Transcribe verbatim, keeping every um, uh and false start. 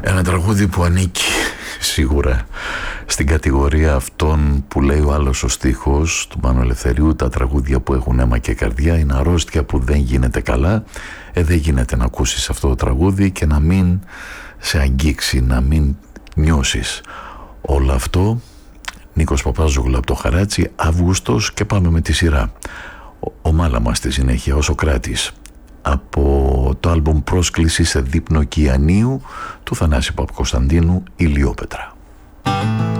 Ένα τραγούδι που ανήκει σίγουρα στην κατηγορία αυτών που λέει ο άλλος ο στίχος του Μάνου Ελευθερίου, τα τραγούδια που έχουν αίμα και καρδιά, είναι αρρώστια που δεν γίνεται καλά. Ε, δεν γίνεται να ακούσεις αυτό το τραγούδι και να μην σε αγγίξει, να μην νιώσεις όλο αυτό. Νίκος Παπάζογλου από το Χαράτσι, Αύγουστος, και πάμε με τη σειρά. Ο, ο Μάλαμας στη συνέχεια, ο Σοκράτης, από το άλμπουμ Πρόσκληση σε δείπνο Κιανίου του Θανάση Παπακοσταντίνου, Ηλιόπετρα.